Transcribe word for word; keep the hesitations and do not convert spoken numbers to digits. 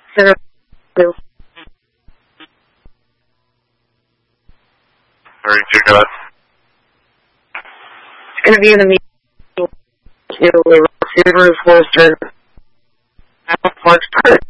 Interview. thirty-two, go ahead. Interview the meeting. You know, the receivers was during Park's